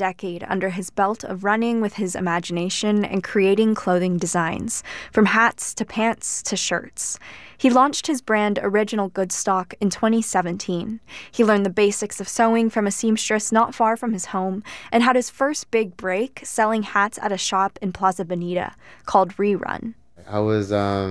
decade under his belt of running with his imagination and creating clothing designs, from hats to pants to shirts. He launched his brand Original Goodstock in 2017. He learned the basics of sewing from a seamstress not far from his home and had his first big break selling hats at a shop in Plaza Bonita called Rerun. I was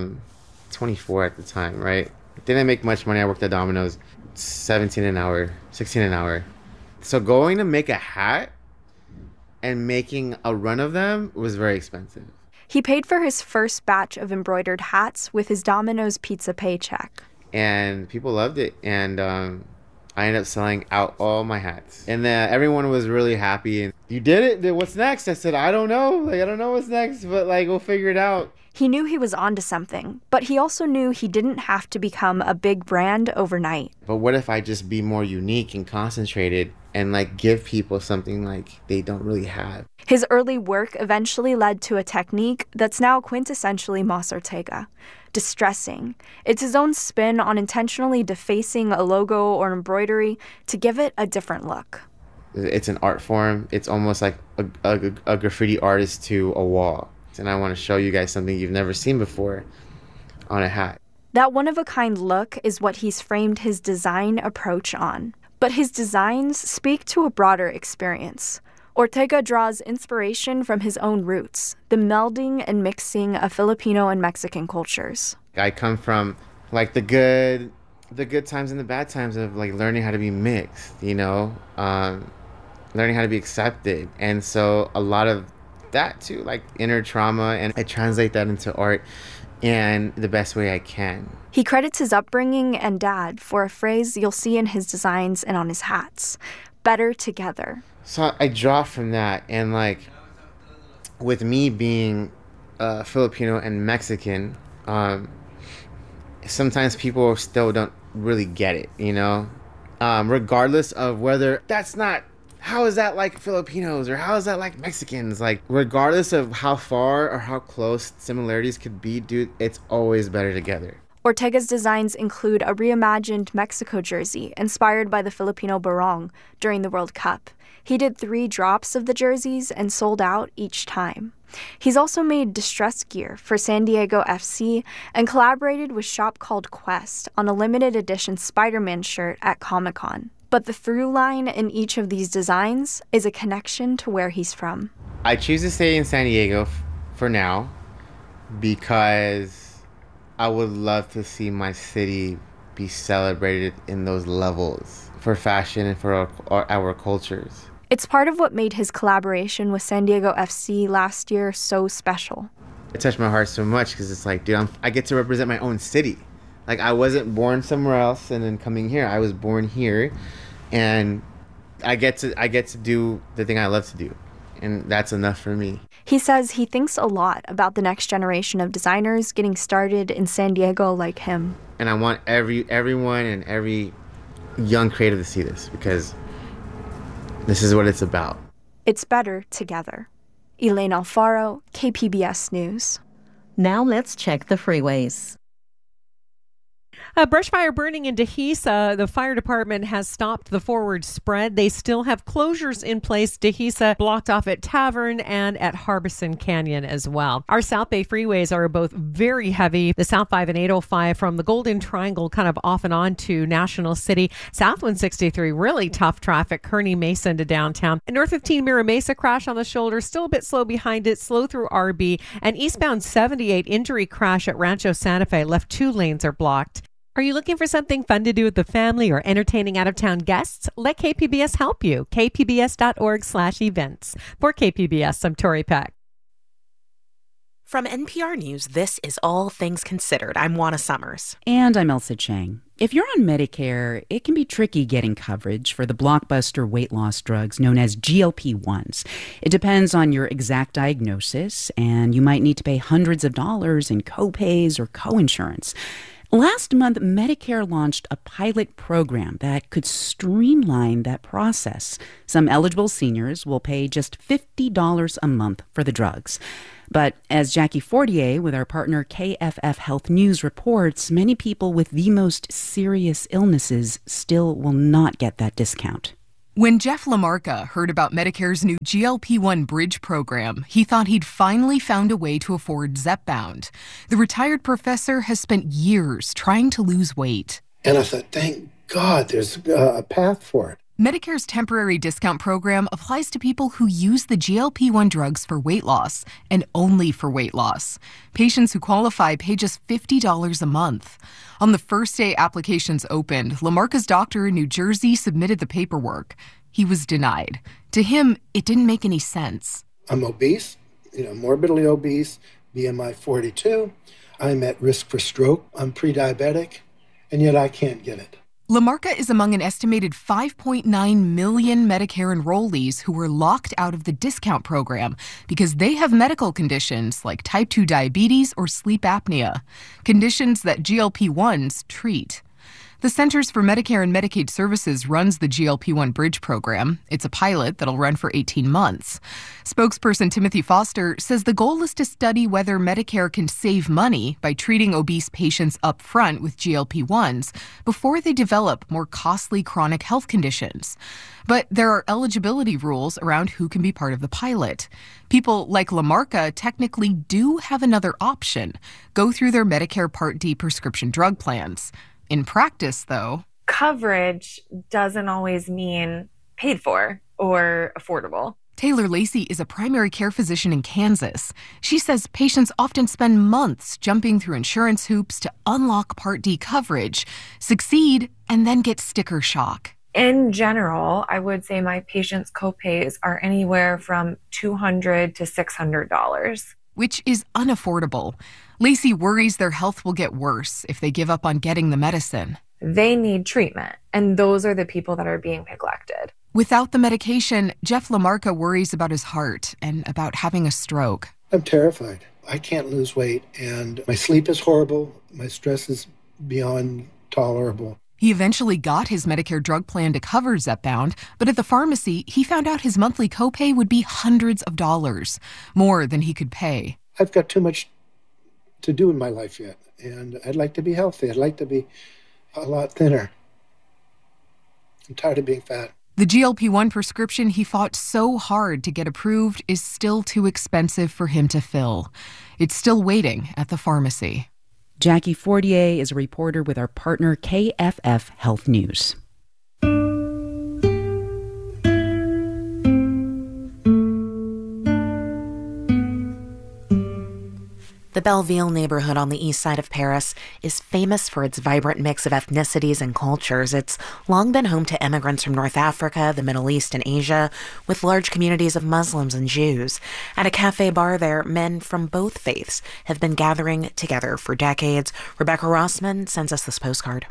24 at the time, right? Didn't make much money. I worked at Domino's, 17 an hour, 16 an hour. So going to make a hat and making a run of them was very expensive. He paid for his first batch of embroidered hats with his Domino's pizza paycheck. And people loved it. And I ended up selling out all my hats. And everyone was really happy. And you did it? What's next? I said, I don't know. I don't know what's next, but we'll figure it out. He knew he was onto something, but he also knew he didn't have to become a big brand overnight. But what if I just be more unique and concentrated and give people something they don't really have? His early work eventually led to a technique that's now quintessentially Mas Ortega: distressing. It's his own spin on intentionally defacing a logo or embroidery to give it a different look. It's an art form. It's almost like a graffiti artist to a wall. And I want to show you guys something you've never seen before on a hat. That one-of-a-kind look is what he's framed his design approach on. But his designs speak to a broader experience. Ortega draws inspiration from his own roots, the melding and mixing of Filipino and Mexican cultures. I come from the good times and the bad times of learning how to be mixed, learning how to be accepted. And so a lot of that too, inner trauma, and I translate that into art in the best way I can. He credits his upbringing and dad for a phrase you'll see in his designs and on his hats: better together. So I draw from that, and with me being Filipino and Mexican, sometimes people still don't really get it, regardless of whether that's not. How is that like Filipinos, or how is that like Mexicans? Regardless of how far or how close similarities could be, dude, it's always better together. Ortega's designs include a reimagined Mexico jersey inspired by the Filipino barong during the World Cup. He did 3 drops of the jerseys and sold out each time. He's also made distressed gear for San Diego FC and collaborated with Shop Called Quest on a limited edition Spider-Man shirt at Comic-Con. But the through line in each of these designs is a connection to where he's from. I choose to stay in San Diego for now because I would love to see my city be celebrated in those levels for fashion and for our cultures. It's part of what made his collaboration with San Diego FC last year so special. It touched my heart so much because it's dude, I get to represent my own city. I wasn't born somewhere else and then coming here. I was born here, and I get to do the thing I love to do, and that's enough for me. He says he thinks a lot about the next generation of designers getting started in San Diego like him. And I want everyone and every young creative to see this, because this is what it's about. It's better together. Elaine Alfaro, KPBS News. Now let's check the freeways. A brush fire burning in Dehesa. The fire department has stopped the forward spread. They still have closures in place. Dehesa blocked off at Tavern and at Harbison Canyon as well. Our South Bay freeways are both very heavy. The South 5 and 805 from the Golden Triangle kind of off and on to National City. South 163, really tough traffic. Kearney Mesa to downtown. And North 15 Mira Mesa crash on the shoulder. Still a bit slow behind it. Slow through RB. And eastbound 78 injury crash at Rancho Santa Fe. Left 2 lanes are blocked. Are you looking for something fun to do with the family or entertaining out-of-town guests? Let KPBS help you. kpbs.org/events. For KPBS, I'm Tori Peck. From NPR News, this is All Things Considered. I'm Juana Summers. And I'm Elsa Chang. If you're on Medicare, it can be tricky getting coverage for the blockbuster weight loss drugs known as GLP-1s. It depends on your exact diagnosis, and you might need to pay hundreds of dollars in copays or coinsurance. Last month, Medicare launched a pilot program that could streamline that process. Some eligible seniors will pay just $50 a month for the drugs. But as Jackie Fortier with our partner KFF Health News reports, many people with the most serious illnesses still will not get that discount. When Jeff LaMarca heard about Medicare's new GLP-1 Bridge program, he thought he'd finally found a way to afford Zepbound. The retired professor has spent years trying to lose weight. And I thought, thank God there's a path for it. Medicare's temporary discount program applies to people who use the GLP-1 drugs for weight loss, and only for weight loss. Patients who qualify pay just $50 a month. On the first day applications opened, LaMarca's doctor in New Jersey submitted the paperwork. He was denied. To him, it didn't make any sense. I'm obese, morbidly obese, BMI 42. I'm at risk for stroke. I'm pre-diabetic, and yet I can't get it. LaMarca is among an estimated 5.9 million Medicare enrollees who were locked out of the discount program because they have medical conditions like type 2 diabetes or sleep apnea, conditions that GLP-1s treat. The Centers for Medicare and Medicaid Services runs the GLP-1 Bridge program. It's a pilot that'll run for 18 months. Spokesperson Timothy Foster says the goal is to study whether Medicare can save money by treating obese patients up front with GLP-1s before they develop more costly chronic health conditions. But there are eligibility rules around who can be part of the pilot. People like LaMarca technically do have another option: go through their Medicare Part D prescription drug plans. In practice, though, coverage doesn't always mean paid for or affordable. Taylor Lacey is a primary care physician in Kansas. She says patients often spend months jumping through insurance hoops to unlock Part D coverage, succeed, and then get sticker shock. In general, I would say my patients' copays are anywhere from $200 to $600. Which is unaffordable. Lacey worries their health will get worse if they give up on getting the medicine. They need treatment, and those are the people that are being neglected. Without the medication, Jeff LaMarca worries about his heart and about having a stroke. I'm terrified. I can't lose weight, and my sleep is horrible. My stress is beyond tolerable. He eventually got his Medicare drug plan to cover Zepbound, but at the pharmacy, he found out his monthly copay would be hundreds of dollars, more than he could pay. I've got too much to do in my life yet, and I'd like to be healthy. I'd like to be a lot thinner. I'm tired of being fat. The GLP-1 prescription he fought so hard to get approved is still too expensive for him to fill. It's still waiting at the pharmacy. Jackie Fortier is a reporter with our partner KFF Health News. The Belleville neighborhood on the east side of Paris is famous for its vibrant mix of ethnicities and cultures. It's long been home to immigrants from North Africa, the Middle East, and Asia, with large communities of Muslims and Jews. At a cafe bar there, men from both faiths have been gathering together for decades. Rebecca Rossman sends us this postcard.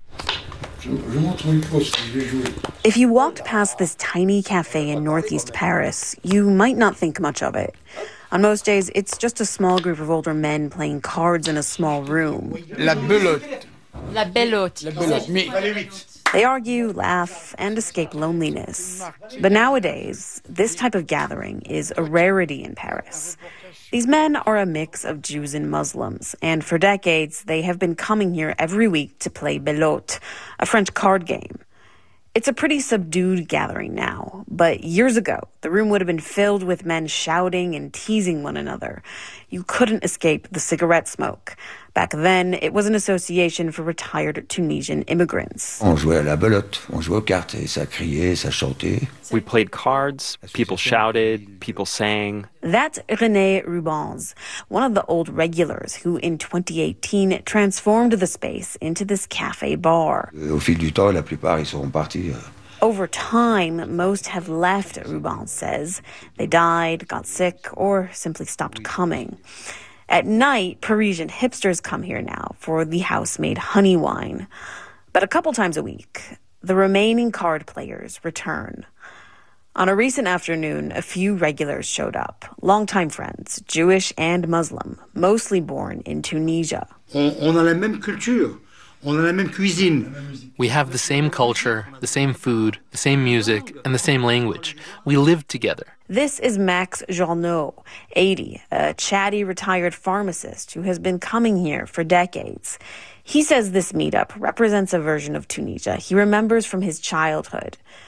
If you walked past this tiny cafe in northeast Paris, you might not think much of it. On most days, it's just a small group of older men playing cards in a small room. La belote. La belote. La belote. They argue, laugh, and escape loneliness. But nowadays, this type of gathering is a rarity in Paris. These men are a mix of Jews and Muslims, and for decades, they have been coming here every week to play belote, a French card game. It's a pretty subdued gathering now, but years ago, the room would have been filled with men shouting and teasing one another. You couldn't escape the cigarette smoke. Back then, it was an association for retired Tunisian immigrants. On jouait à la belote, on jouait aux cartes, et ça criait, ça chantait. We played cards, people shouted, people sang. That's René Rubens, one of the old regulars who in 2018 transformed the space into this cafe bar. Au fil du temps, la plupart, ils sont partis. Over time, most have left, Rubens says. They died, got sick, or simply stopped coming. At night, Parisian hipsters come here now for the house-made honey wine. But a couple times a week, the remaining card players return. On a recent afternoon, a few regulars showed up, longtime friends, Jewish and Muslim, mostly born in Tunisia. On a la même culture. On a la même cuisine. We have the same culture, the same food, the same music, and the same language. We live together. This is Max Journeau, 80, a chatty retired pharmacist who has been coming here for decades. He says this meetup represents a version of Tunisia he remembers from his childhood.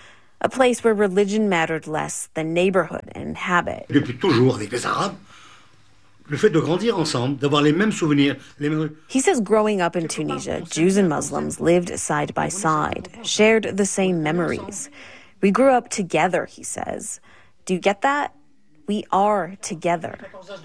a place where religion mattered less than neighborhood and habit. Depuis toujours avec les Arabes, le fait de grandir ensemble, d'avoir les mêmes souvenirs, les mêmes... He says growing up in Tunisia, Jews and Muslims lived side by side, shared the same memories. We grew up together, he says. Do you get that? We are together.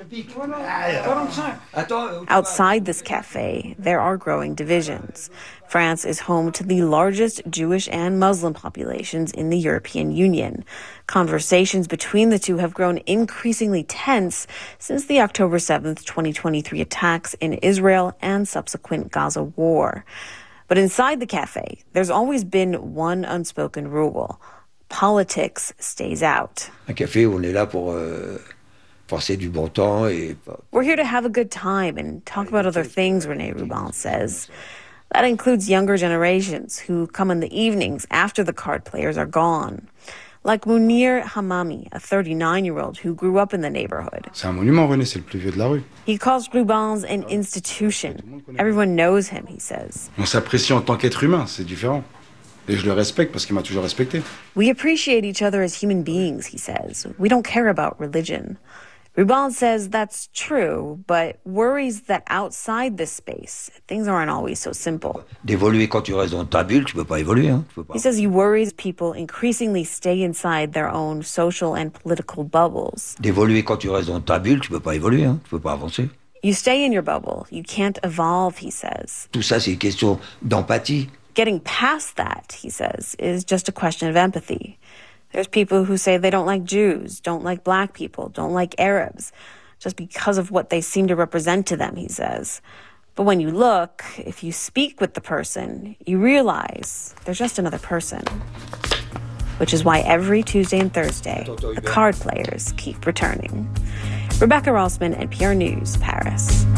Outside this cafe, there are growing divisions. France is home to the largest Jewish and Muslim populations in the European Union. Conversations between the two have grown increasingly tense since the October 7th, 2023 attacks in Israel and subsequent Gaza war. But inside the cafe, there's always been one unspoken rule. Politics stays out. Un café, on est là pour passer du bon temps et... We're here to have a good time and talk about other things, René Rubin says. That includes younger generations who come in the evenings after the card players are gone. Like Munir Hamami, a 39-year-old who grew up in the neighborhood. C'est un monument, René, c'est le plus vieux de la rue. He calls Rubens an institution. Everyone knows him, he says. On s'apprécie en tant qu'être humain, c'est différent. Et je le respecte parce qu'il m'a toujours respecté. We appreciate each other as human beings, he says. We don't care about religion. Rubin says that's true, but worries that outside this space, things aren't always so simple. D'évoluer quand tu restes dans ta bulle, tu peux pas évoluer. Hein? Tu peux pas. He says he worries people increasingly stay inside their own social and political bubbles. D'évoluer quand tu restes dans ta bulle, tu peux pas évoluer. Hein? Tu peux pas avancer. You stay in your bubble. You can't evolve, he says. Tout ça, c'est une question d'empathie. Getting past that, he says, is just a question of empathy. There's people who say they don't like Jews, don't like black people, don't like Arabs, just because of what they seem to represent to them, he says. But when you look, if you speak with the person, you realize they're just another person. Which is why every Tuesday and Thursday, the card players keep returning. Rebecca Rossman, NPR News, Paris.